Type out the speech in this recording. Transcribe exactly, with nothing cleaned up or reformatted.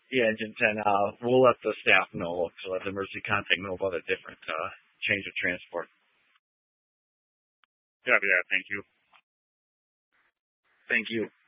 Yeah, Engine ten. Uh, we'll let the staff know. So let the emergency contact know about a different uh, change of transport. Yeah, yeah. Thank you. Thank you.